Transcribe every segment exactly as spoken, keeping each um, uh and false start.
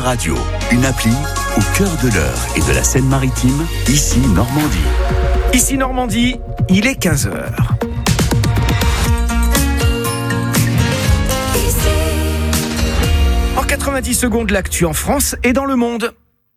Radio, une appli au cœur de l'Eure et de la Seine-Maritime, ici Normandie. Ici Normandie, il est quinze heures. En quatre-vingt-dix secondes, l'actu en France et dans le monde.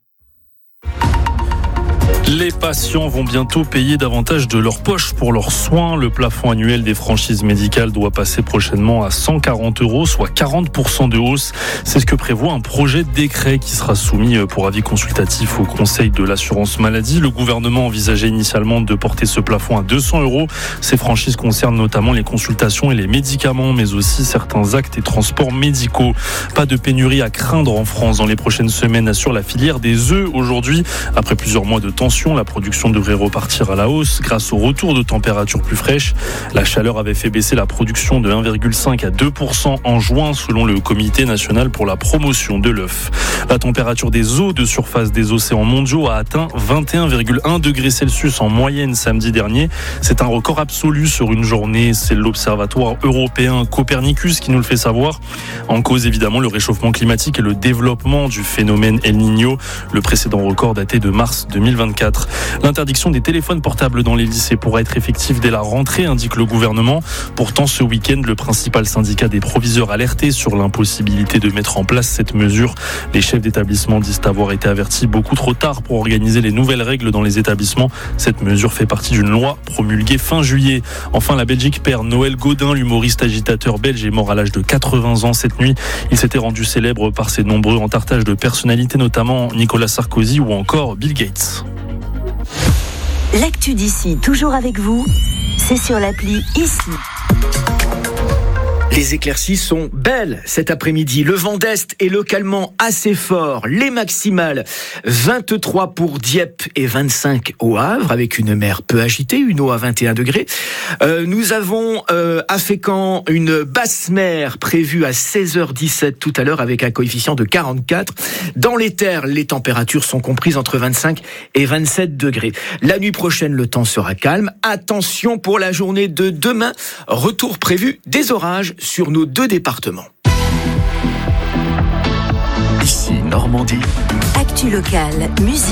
Les patients vont bientôt payer davantage de leur poche pour leurs soins. Le plafond annuel des franchises médicales doit passer prochainement à cent quarante euros, soit quarante pour cent de hausse. C'est ce que prévoit un projet de décret qui sera soumis pour avis consultatif au Conseil de l'assurance maladie. Le gouvernement envisageait initialement de porter ce plafond à deux cents euros. Ces franchises concernent notamment les consultations et les médicaments, mais aussi certains actes et transports médicaux. Pas de pénurie à craindre en France dans les prochaines semaines, assure la filière des œufs. Aujourd'hui, après plusieurs mois de tension, la production devrait repartir à la hausse grâce au retour de températures plus fraîches. La chaleur avait fait baisser la production de un virgule cinq à deux pour cent en juin selon le Comité national pour la promotion de l'œuf. La température des eaux de surface des océans mondiaux a atteint vingt et un virgule un degrés Celsius en moyenne samedi dernier. C'est un record absolu sur une journée. C'est l'Observatoire européen Copernicus qui nous le fait savoir. En cause évidemment le réchauffement climatique et le développement du phénomène El Niño. Le précédent record daté de mars deux mille vingt-quatre. L'interdiction des téléphones portables dans les lycées pourra être effective dès la rentrée, indique le gouvernement. Pourtant, ce week-end, le principal syndicat des proviseurs alertait sur l'impossibilité de mettre en place cette mesure. Les chefs d'établissement disent avoir été avertis beaucoup trop tard pour organiser les nouvelles règles dans les établissements. Cette mesure fait partie d'une loi promulguée fin juillet. Enfin, la Belgique perd Noël Gaudin, l'humoriste agitateur belge est mort à l'âge de quatre-vingts ans cette nuit. Il s'était rendu célèbre par ses nombreux entartages de personnalités, notamment Nicolas Sarkozy ou encore Bill Gates. L'actu d'ici, toujours avec vous, c'est sur l'appli Ici. Les éclaircies sont belles cet après-midi. Le vent d'est est localement assez fort. Les maximales, vingt-trois pour Dieppe et vingt-cinq au Havre, avec une mer peu agitée, une eau à vingt et un degrés. Euh, nous avons euh, à Fécamp une basse mer prévue à seize heures dix-sept tout à l'heure, avec un coefficient de quarante-quatre. Dans les terres, les températures sont comprises entre vingt-cinq et vingt-sept degrés. La nuit prochaine, le temps sera calme. Attention pour la journée de demain. Retour prévu des orages sur nos deux départements. Ici Normandie. Actu locale, musique.